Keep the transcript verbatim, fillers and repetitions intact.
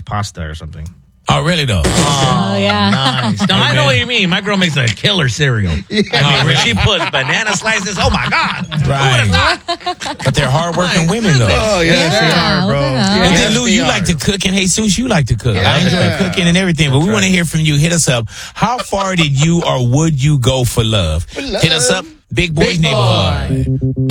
makes pasta or something. Oh, really, though? Oh, yeah. Nice. No, I know what you mean. My girl makes a killer cereal. Yeah. I mean, when she puts banana slices, oh, my God. Right. But they're hardworking women, though. Oh, yes, they Yeah, are, bro. look at that. And Yes, then, Lou, they you are. like to cook, and Jesus, you like to cook. Yeah. I enjoy cooking and everything, but we want to hear from you. Hit us up. How far did you or would you go for love? For love. Hit us up. Big Boys Big Neighborhood. Boy.